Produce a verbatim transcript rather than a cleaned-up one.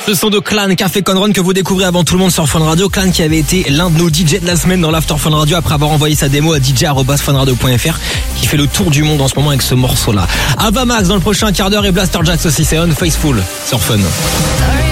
Ce son de Clan, Café Conron, que vous découvrez avant tout le monde sur Fun Radio. Clan qui avait été l'un de nos D J de la semaine dans l'After Fun Radio après avoir envoyé sa démo à d j arobase fun radio point f r, qui fait le tour du monde en ce moment avec ce morceau-là. Ava Max dans le prochain quart d'heure et Blaster Jacks aussi, c'est On Faceful sur Fun.